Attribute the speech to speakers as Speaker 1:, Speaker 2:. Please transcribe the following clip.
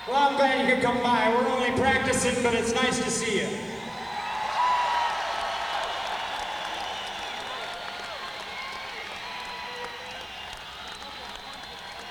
Speaker 1: Well, I'm glad you could come by. We're only practicing, but it's nice to see you.